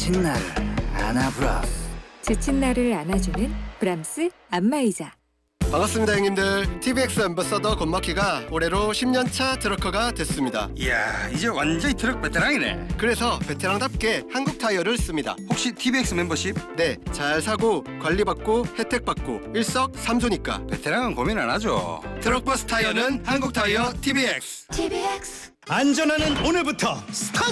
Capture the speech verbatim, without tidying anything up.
지친 나를 안아브라스. 지친 나를 안아주는 브람스 안마의자. 반갑습니다 형님들. 티비엑스 앰버서더 권마키가 올해로 십 년 차 트럭커가 됐습니다. 이야, 이제 완전히 트럭 베테랑이네. 그래서 베테랑답게 한국 타이어를 씁니다. 혹시 티비엑스 멤버십? 네, 잘 사고 관리받고 혜택받고 일석삼조니까 베테랑은 고민 안 하죠. 트럭버스 타이어는 한국 타이어 티비엑스. 안전하는 오늘부터 스타트!